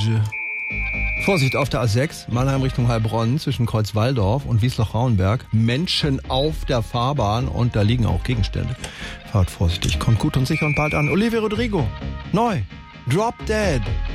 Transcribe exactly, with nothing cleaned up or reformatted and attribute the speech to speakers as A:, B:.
A: Orange. Vorsicht auf der A sechs, Mannheim Richtung Heilbronn zwischen Kreuzwaldorf und Wiesloch-Rauenberg. Menschen auf der Fahrbahn und da liegen auch Gegenstände. Fahrt vorsichtig, kommt gut und sicher und bald an. Olivia Rodrigo, neu, Drop Dead.